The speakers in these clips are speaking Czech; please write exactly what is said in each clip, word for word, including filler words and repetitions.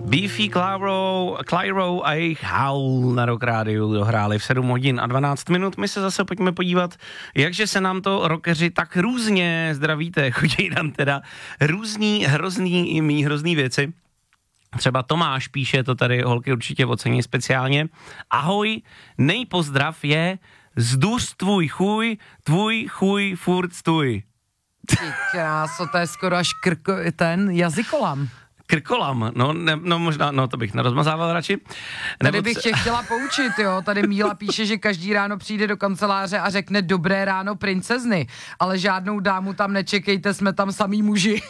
Beefy Clyro, Clyro a jejich Howl na Rock Rádiu dohráli v sedm hodin a dvanáct minut. My se zase pojďme podívat, jakže se nám to rockeři tak různě zdravíte. Chodí nám teda různý, hrozný i mý hrozný věci. Třeba Tomáš píše, to tady holky určitě ocení speciálně. Ahoj, nejpozdrav je zduř tvůj chuj, tvůj chuj furt stůj. Ty kráso, to je skoro až krko, ten jazykolam. Krkolam, no, ne, no možná, no to bych nerozmazával radši. Tady Nebo bych tě chtěla poučit, jo, tady Míla píše, že každý ráno přijde do kanceláře a řekne dobré ráno princezny, ale žádnou dámu tam nečekejte, jsme tam samý muži.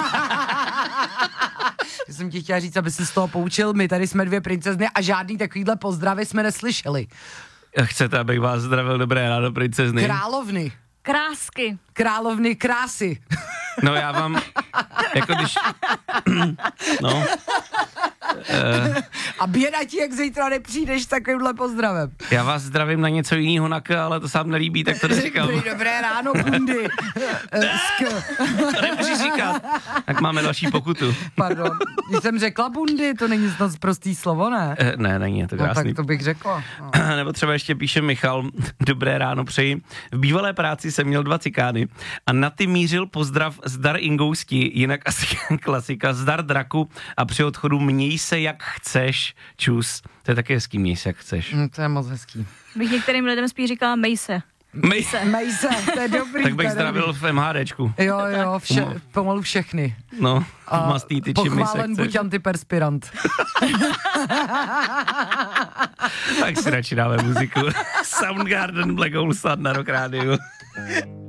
Já jsem ti chtěla říct, aby si z toho poučil, my tady jsme dvě princezny a žádný takovýhle pozdravy jsme neslyšeli. Chcete, abych vás zdravil dobré ráno, princezny? Královny. Krásky. Královny krásy. No já vám, jako když, no. Uh, A běda ti, jak zítra nepřijdeš s takovýmhle pozdravem. Já vás zdravím na něco jiného na K, ale to se vám nelíbí, tak to neříkám. Dobrý, dobré ráno, bundy. To nemůžeš říkat. Tak máme další pokutu. Pardon, když jsem řekla bundy, to není snad prostý slovo, ne? Uh, ne, není, je to krásný. No tak to bych řekla. No. Nebo třeba ještě píše Michal, dobré ráno přeji. V bývalé práci jsem měl dva cikány a na ty mířil pozdrav zdar Ingousti, jinak asi klasika, zdar draku a při odchodu měj se jak chceš, čus. To je taky hezký, měj se jak chceš. Mm, to je moc hezký. Bych některým lidem spíš říkala mej se. Mej se. Mej se, to je dobrý. Tak bych to je zdravil v MHDčku. Jo, jo, vše, pomalu všechny. No, A mastý tyči, mej se pochválen chceš. buď antiperspirant. Tak si radši dáme muziku. Soundgarden, Black Hole Sun na Rock Rádiu.